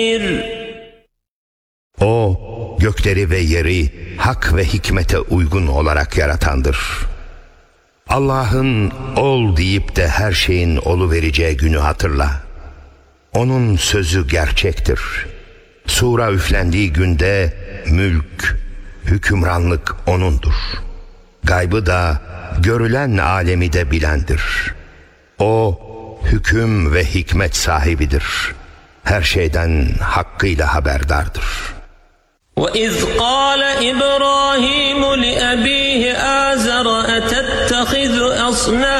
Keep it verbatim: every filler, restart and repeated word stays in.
O, gökleri ve yeri hak ve hikmete uygun olarak yaratandır. Allah'ın ol deyip de her şeyin oluvereceği günü hatırla. Onun sözü gerçektir. Sura üflendiği günde mülk, hükümranlık O'nundur. Gaybı da, görülen alemi de bilendir. O, hüküm ve hikmet sahibidir. Her şeyden hakkıyla haberdardır. وَإِذْ قَالَ إِبْرَاهِيمُ لِأَبِيهِ آزَرَ أَتَتَّخِذُ أَصْنَامًا